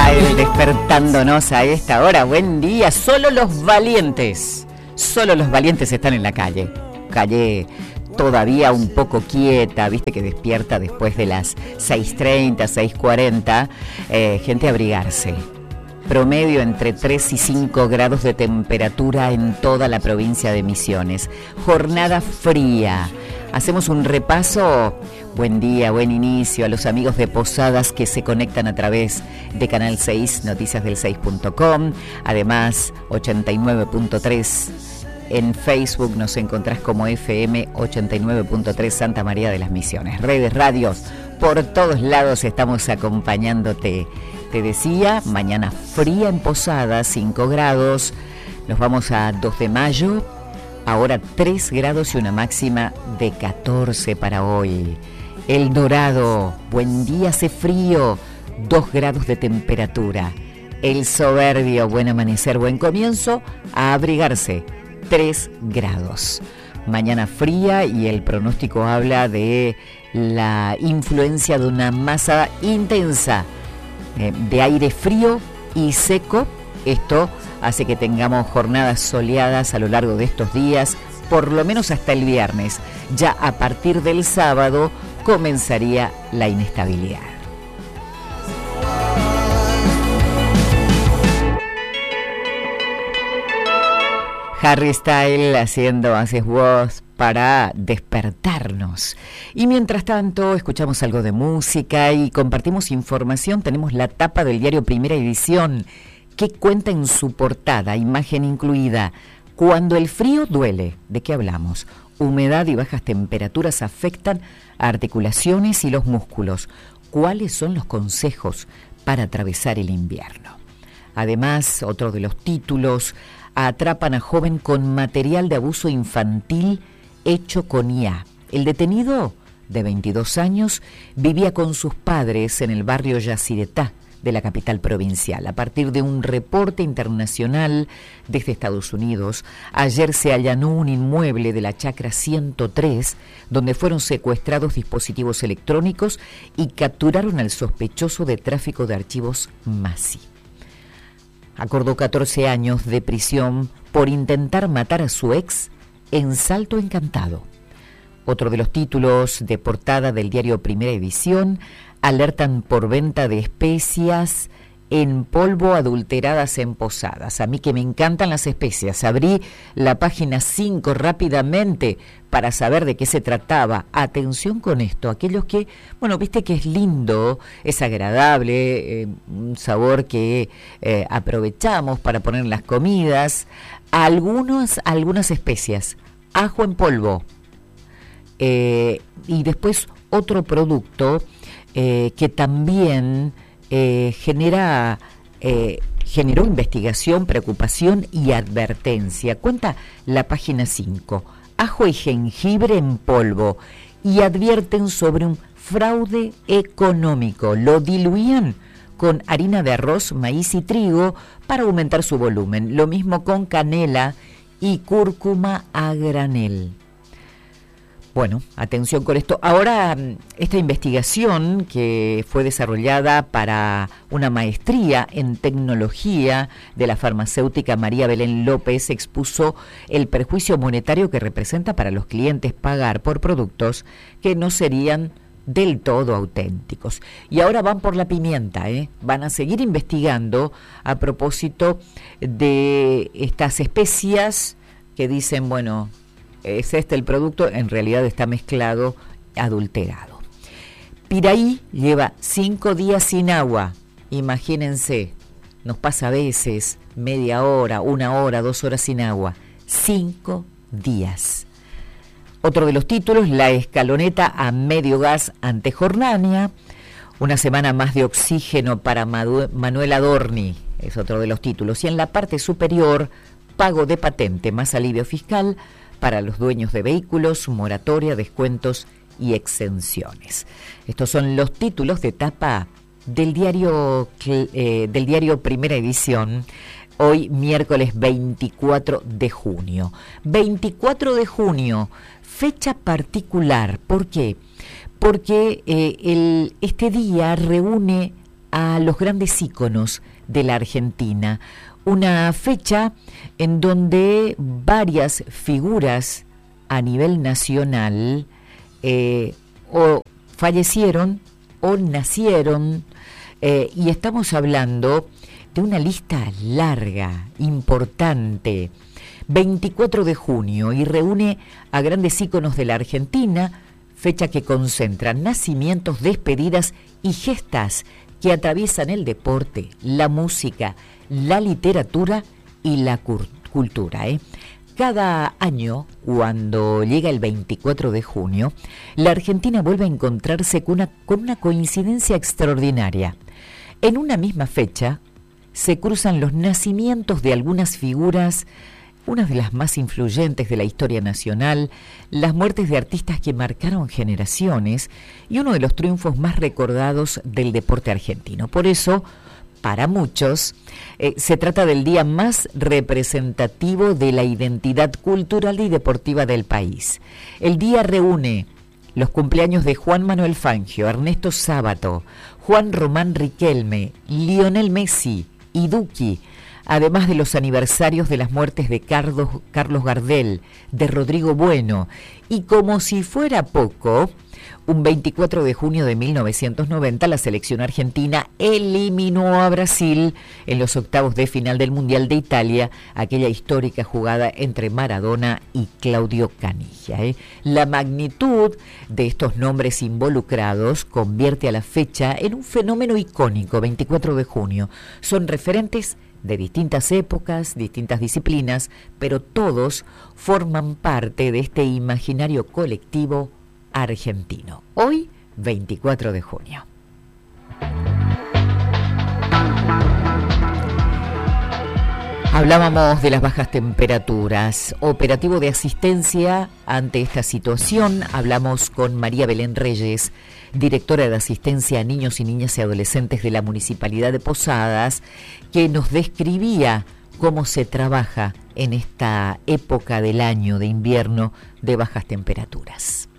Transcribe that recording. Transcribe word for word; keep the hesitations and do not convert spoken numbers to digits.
Style despertándonos a esta hora. Buen día. Solo los valientes, solo los valientes están en la calle. Calle todavía un poco quieta, viste que despierta después de las seis treinta, seis cuarenta. Eh, gente a abrigarse. Promedio entre tres y cinco grados de temperatura en toda la provincia de Misiones. Jornada fría. Hacemos un repaso. Buen día, buen inicio a los amigos de Posadas que se conectan a través de Canal seis, noticias del seis punto com. Además, ochenta y nueve punto tres en Facebook nos encontrás como F M ochenta y nueve punto tres Santa María de las Misiones. Redes, radios, por todos lados estamos acompañándote. Te decía, mañana fría en Posadas, cinco grados. Nos vamos a dos de mayo. Ahora tres grados y una máxima de catorce para hoy. El Dorado, buen día, hace frío, dos grados de temperatura. El Soberbio, buen amanecer, buen comienzo, a abrigarse, tres grados. Mañana fría y el pronóstico habla de la influencia de una masa intensa eh, de aire frío y seco. Esto hace que tengamos jornadas soleadas a lo largo de estos días, por lo menos hasta el viernes. Ya a partir del sábado comenzaría la inestabilidad. Harry Style haciendo Haces Vos para despertarnos. Y mientras tanto escuchamos algo de música y compartimos información. Tenemos la tapa del diario Primera Edición, que cuenta en su portada, imagen incluida, cuando el frío duele. ¿De qué hablamos? Humedad y bajas temperaturas afectan a articulaciones y los músculos. ¿Cuáles son los consejos para atravesar el invierno? Además, otro de los títulos, atrapan a joven con material de abuso infantil hecho con I A. El detenido, de veintidós años, vivía con sus padres en el barrio Yacyretá de la capital provincial. A partir de un reporte internacional desde Estados Unidos, ayer se allanó un inmueble de la Chacra ciento tres, donde fueron secuestrados dispositivos electrónicos y capturaron al sospechoso de tráfico de archivos Masi. Acordó catorce años de prisión por intentar matar a su ex en Salto Encantado. Otro de los títulos de portada del diario Primera Edición, alertan por venta de especias en polvo adulteradas en Posadas. A mí que me encantan las especias, abrí la página cinco rápidamente para saber de qué se trataba. Atención con esto, aquellos que, bueno, viste que es lindo, es agradable, eh, un sabor que eh, aprovechamos para poner en las comidas. Algunos, algunas especias, ajo en polvo, eh, y después otro producto Eh, que también eh, genera, eh, generó investigación, preocupación y advertencia. Cuenta la página cinco, ajo y jengibre en polvo, y advierten sobre un fraude económico. Lo diluían con harina de arroz, maíz y trigo para aumentar su volumen. Lo mismo con canela y cúrcuma a granel. Bueno, atención con esto. Ahora, esta investigación que fue desarrollada para una maestría en tecnología de la farmacéutica María Belén López expuso el perjuicio monetario que representa para los clientes pagar por productos que no serían del todo auténticos. Y ahora van por la pimienta, ¿eh? Van a seguir investigando a propósito de estas especias que dicen, bueno, es este el producto, en realidad está mezclado, adulterado. Piraí lleva cinco días sin agua. Imagínense, nos pasa a veces media hora, una hora, dos horas sin agua. Cinco días. Otro de los títulos, la escaloneta a medio gas ante Jordania. Una semana más de oxígeno para Madu- Manuel Adorni, es otro de los títulos. Y en la parte superior, pago de patente más alivio fiscal para los dueños de vehículos, moratoria, descuentos y exenciones. Estos son los títulos de tapa del diario, eh, del diario Primera Edición, hoy miércoles veinticuatro de junio. veinticuatro de junio, fecha particular. ¿Por qué? Porque eh, el, este día reúne a los grandes íconos de la Argentina. Una fecha en donde varias figuras a nivel nacional eh, o fallecieron o nacieron, eh, y estamos hablando de una lista larga, importante, veinticuatro de junio, y reúne a grandes íconos de la Argentina, fecha que concentra nacimientos, despedidas y gestas que atraviesan el deporte, la música, la literatura y la cultura. ¿eh? Cada año, cuando llega el veinticuatro de junio, la Argentina vuelve a encontrarse con una, con una coincidencia extraordinaria. En una misma fecha, se cruzan los nacimientos de algunas figuras, unas de las más influyentes de la historia nacional, las muertes de artistas que marcaron generaciones y uno de los triunfos más recordados del deporte argentino. Por eso, para muchos, eh, se trata del día más representativo de la identidad cultural y deportiva del país. El día reúne los cumpleaños de Juan Manuel Fangio, Ernesto Sábato, Juan Román Riquelme, Lionel Messi y Duki, además de los aniversarios de las muertes de Carlos, Carlos Gardel, de Rodrigo Bueno, y como si fuera poco, un veinticuatro de junio de mil novecientos noventa la selección argentina eliminó a Brasil en los octavos de final del Mundial de Italia, aquella histórica jugada entre Maradona y Claudio Caniggia. ¿eh? La magnitud de estos nombres involucrados convierte a la fecha en un fenómeno icónico, veinticuatro de junio. Son referentes de distintas épocas, distintas disciplinas, pero todos forman parte de este imaginario colectivo argentino. Hoy, veinticuatro de junio. Hablábamos de las bajas temperaturas, operativo de asistencia ante esta situación. Hablamos con María Belén Reyes, directora de asistencia a niños y niñas y adolescentes de la Municipalidad de Posadas, que nos describía cómo se trabaja en esta época del año de invierno de bajas temperaturas.